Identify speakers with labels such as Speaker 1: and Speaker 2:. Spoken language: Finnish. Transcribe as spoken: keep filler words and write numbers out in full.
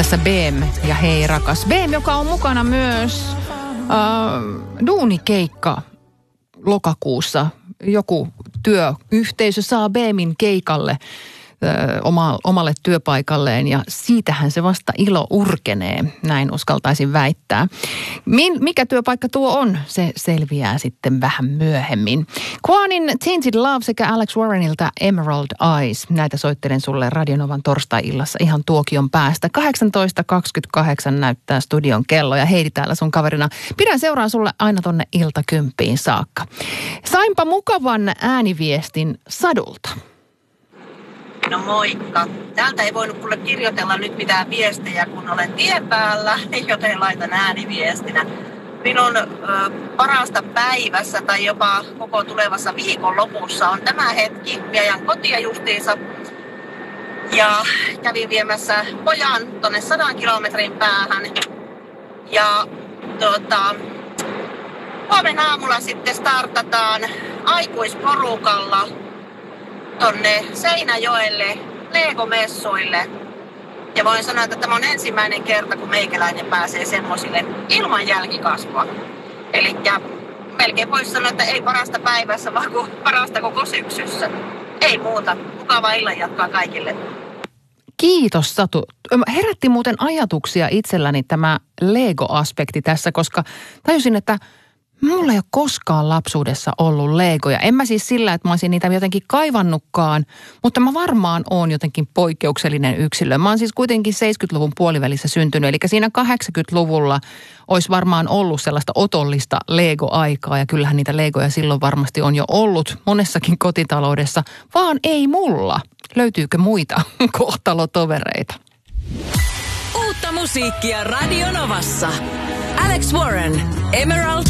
Speaker 1: Tässä B M ja Hei rakas. B M, joka on mukana myös äh, duunikeikka lokakuussa. Joku työyhteisö saa B M:in keikalle ö, oma, omalle työpaikalleen ja siitähän se vasta ilo urkenee, näin uskaltaisin väittää. Min, mikä työpaikka tuo on, se selviää sitten vähän myöhemmin. Quanin Tainted Love sekä Alex Warrenilta Emerald Eyes. Näitä soittelen sulle Radionovan torstai-illassa ihan tuokion päästä. kahdeksantoista kaksikymmentäkahdeksan näyttää studion kello ja Heidi täällä sun kaverina. Pidän seuraa sulle aina tonne iltakymppiin saakka. Sainpa mukavan ääniviestin Sadulta.
Speaker 2: No moikka. Täältä ei voinut kuule kirjoitella nyt mitään viestejä, kun olen tien päällä, joten laitan ääniviestinä. Minun ö, parasta päivässä tai jopa koko tulevassa viikonlopussa on tämä hetki. Minä ajan kotia justiinsa ja kävin viemässä pojan tonne sadan kilometrin päähän. Ja tuota, huomenna aamulla sitten startataan aikuisporukalla tonne Seinäjoelle Lego-messuille. Ja voin sanoa, että tämä on ensimmäinen kerta, kun meikäläinen pääsee semmoisille ilman jälkikasvua. Eli melkein voisi sanoa, että ei parasta päivässä, vaan parasta koko syksyssä. Ei muuta. Mukavaa illanjatkoa kaikille.
Speaker 1: Kiitos Satu. Herätti muuten ajatuksia itselläni tämä Lego-aspekti tässä, koska tajusin, että mulla ei ole koskaan lapsuudessa ollut Legoja. En mä siis sillä, että mä olisin niitä jotenkin kaivannutkaan, mutta mä varmaan oon jotenkin poikkeuksellinen yksilö. Mä oon siis kuitenkin seitsemänkymmentäluvun puolivälissä syntynyt, eli siinä kahdeksankymmentäluvulla olisi varmaan ollut sellaista otollista Lego-aikaa, ja kyllähän niitä Legoja silloin varmasti on jo ollut monessakin kotitaloudessa, vaan ei mulla. Löytyykö muita kohtalotovereita?
Speaker 3: Uutta musiikkia Radio Novassa. Alex Warren, Emerald